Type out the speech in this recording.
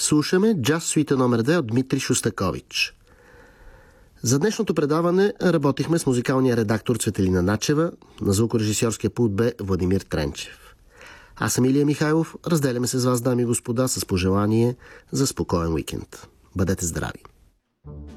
Слушаме джаз суита номер 2 от Дмитрий Шостакович. За днешното предаване работихме с музикалния редактор Цветелина Начева, на звукорежисьорския пулт бе Владимир Тренчев. Аз съм Илия Михайлов, разделяме се с вас, дами и господа, с пожелание за спокоен уикенд. Бъдете здрави!